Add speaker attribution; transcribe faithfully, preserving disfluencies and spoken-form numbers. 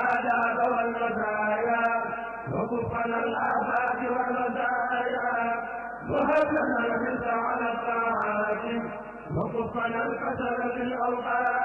Speaker 1: الآداب والمزايا وكفنا الآفات والمزايا وهب لنا الحرص على الطاعات وكفنا الكسل في الأوقات